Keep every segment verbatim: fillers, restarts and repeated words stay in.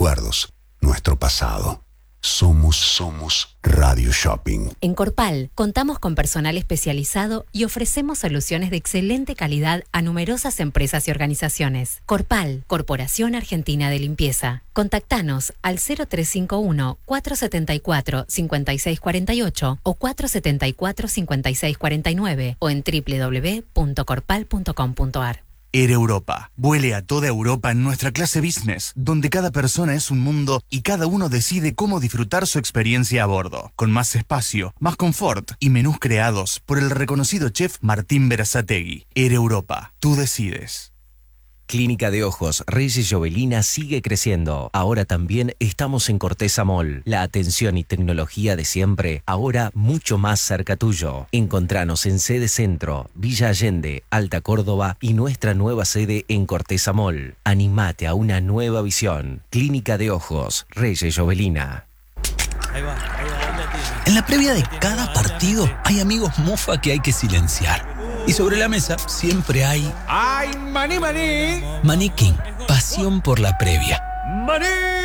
recuerdos, nuestro pasado. Somos, somos Radio Shopping. En Corpal contamos con personal especializado y ofrecemos soluciones de excelente calidad a numerosas empresas y organizaciones. Corpal, Corporación Argentina de Limpieza. Contactanos al cero tres cinco uno, cuatro siete cuatro, cinco seis cuatro ocho o cuatro siete cuatro, cinco seis cuatro nueve o en doble u doble u doble u punto corpal punto com punto a r. Air Europa. Vuele a toda Europa en nuestra clase business, donde cada persona es un mundo y cada uno decide cómo disfrutar su experiencia a bordo. Con más espacio, más confort y menús creados por el reconocido chef Martín Berazategui. Air Europa. Tú decides. Clínica de Ojos Reyes Jovelina sigue creciendo. Ahora también estamos en Corteza Mall. La atención y tecnología de siempre, ahora mucho más cerca tuyo. Encontranos en sede Centro, Villa Allende, Alta Córdoba y nuestra nueva sede en Corteza Mall. Animate a una nueva visión. Clínica de Ojos Reyes Jovelina. Ahí va, ahí va, ahí la tiene. En la previa de cada partido hay amigos mofa que hay que silenciar. Y sobre la mesa siempre hay... ¡Ay, maní, maní! Maní King, pasión por la previa. ¡Maní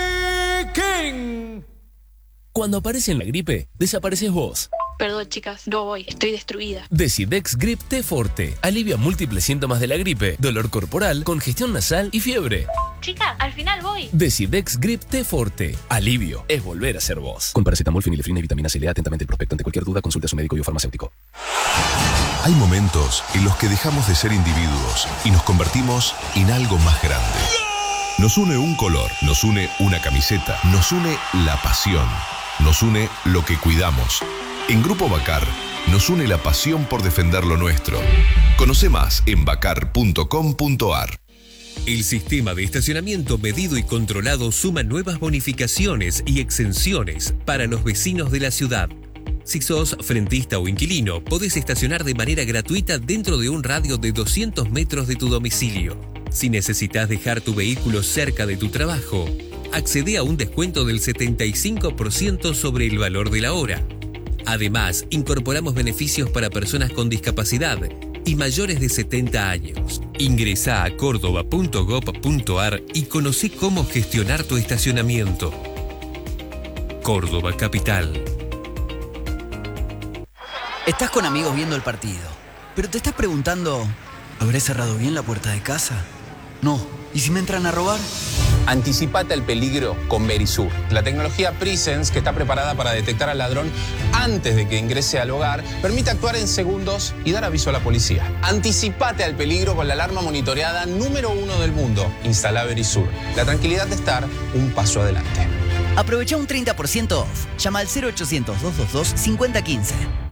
King! Cuando aparece en la gripe, desapareces vos. Perdón, chicas, no voy, estoy destruida. Decidex Grip T Forte alivia múltiples síntomas de la gripe, dolor corporal, congestión nasal y fiebre. Chica, al final voy. Decidex Grip T Forte. Alivio es volver a ser vos. Con paracetamol, fenilefrina y vitamina C. Lea atentamente el prospecto. Ante cualquier duda, consulte a su médico y o farmacéutico. Hay momentos en los que dejamos de ser individuos y nos convertimos en algo más grande. Nos une un color, nos une una camiseta, nos une la pasión, nos une lo que cuidamos. En Grupo Bacar nos une la pasión por defender lo nuestro. Conoce más en bacar punto com punto a r. El sistema de estacionamiento medido y controlado suma nuevas bonificaciones y exenciones para los vecinos de la ciudad. Si sos frentista o inquilino, podés estacionar de manera gratuita dentro de un radio de doscientos metros de tu domicilio. Si necesitas dejar tu vehículo cerca de tu trabajo, accede a un descuento del setenta y cinco por ciento sobre el valor de la hora. Además, incorporamos beneficios para personas con discapacidad y mayores de setenta años. Ingresá a córdoba punto gob punto a r y conocé cómo gestionar tu estacionamiento. Córdoba Capital. Estás con amigos viendo el partido, pero te estás preguntando, ¿habré cerrado bien la puerta de casa? No. ¿Y si me entran a robar? Anticipate al peligro con Verisur. La tecnología Presence, que está preparada para detectar al ladrón antes de que ingrese al hogar, permite actuar en segundos y dar aviso a la policía. Anticipate al peligro con la alarma monitoreada número uno del mundo. Instala Verisur. La tranquilidad de estar un paso adelante. Aprovecha un treinta por ciento off. Llama al cero ochocientos, doscientos veintidós, cincuenta quince.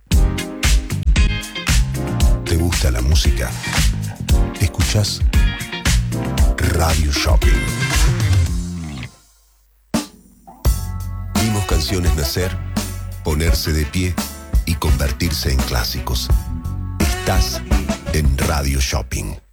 ¿Te gusta la música? ¿Escuchás Radio Shopping? Vimos canciones nacer, ponerse de pie y convertirse en clásicos. Estás en Radio Shopping.